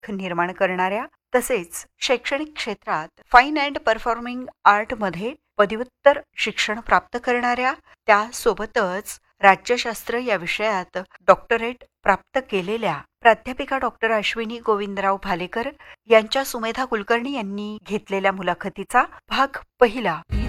ओळख निर्माण करणाऱ्या तसेच शैक्षणिक क्षेत्रात फाईन अँड परफॉर्मिंग आर्टमध्ये पदव्युत्तर शिक्षण प्राप्त करणाऱ्या, त्यासोबतच राज्यशास्त्र या विषयात डॉक्टरेट प्राप्त केलेल्या प्राध्यापिका डॉक्टर अश्विनी गोविंदराव भालेकर यांच्या सुमेधा कुलकर्णी यांनी घेतलेल्या मुलाखतीचा भाग पहिला.